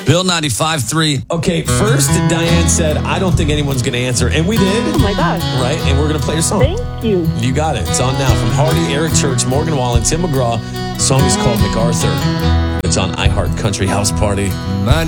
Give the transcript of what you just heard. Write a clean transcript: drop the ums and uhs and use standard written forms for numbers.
Bill 95.3. Okay, first Diane said, I don't think anyone's going to answer. And we did. Oh, my gosh. Right? And we're going to play your song. Thank you. You got it. It's on now. From Hardy, Eric Church, Morgan Wallen, Tim McGraw. The song is called MacArthur. It's on iHeart Country House Party.